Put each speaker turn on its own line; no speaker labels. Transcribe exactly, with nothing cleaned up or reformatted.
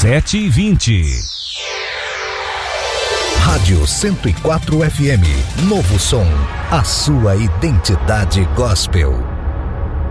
sete e vinte.
Rádio cento e quatro F M, Novo Som, a sua identidade gospel.